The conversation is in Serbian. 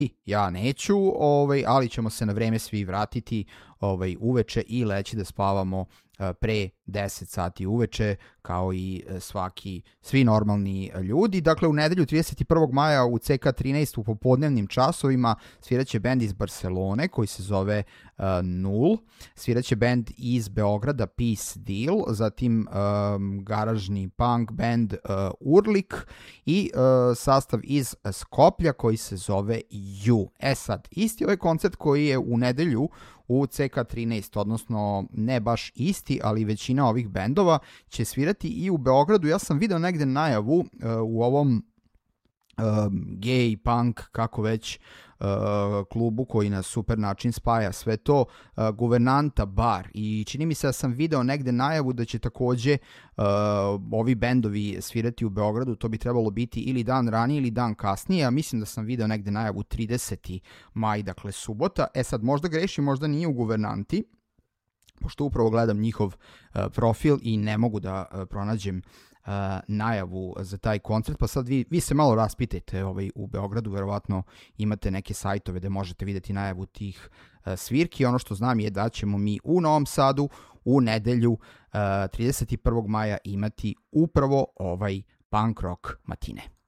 Ja neću, ali ćemo se na vreme svi vratiti uveče i leći da spavamo pre 10 sati uveče, kao i svi normalni ljudi. Dakle, u nedelju 31. maja u CK13 u popodnevnim časovima sviraće bend iz Barcelone koji se zove Null, sviraće bend iz Beograda Peace Deal, zatim garažni punk band Urlik i sastav iz Skoplja koji se zove You. Sad, isti ovaj koncert koji je u nedelju u CK13, odnosno ne baš isti, ali većina ovih bendova će svirati i u Beogradu. Ja sam video negde najavu u ovom gay, punk, kako već, klubu koji na super način spaja sve to, Guvernanta bar, i čini mi se da sam video negde najavu da će takođe ovi bendovi svirati u Beogradu. To bi trebalo biti ili dan ranije ili dan kasnije, a mislim da sam video negde najavu 30. maj, dakle subota. Sad, možda grešim, možda nije u Guvernanti, pošto upravo gledam njihov profil i ne mogu da pronađem najavu za taj koncert, pa sad vi se malo raspitajte u Beogradu, verovatno imate neke sajtove gde možete videti najavu tih svirki. Ono što znam je da ćemo mi u Novom Sadu u nedelju 31. maja imati upravo ovaj punk rock matine.